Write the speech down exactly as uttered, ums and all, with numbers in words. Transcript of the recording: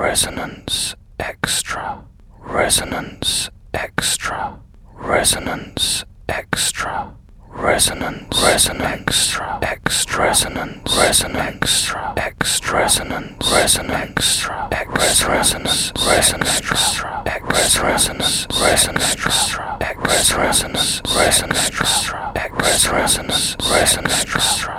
Resonance Extra, Resonance Extra, Resonance Extra, Resonance, Resonance Extra, Extra, Resonance, Resonance Extra, Resonance, Resonance Extra, Resonance, Resonance Extra, Resonance, Resonance Extra, Resonance, Resonance Extra, Resonance, Resonance Extra.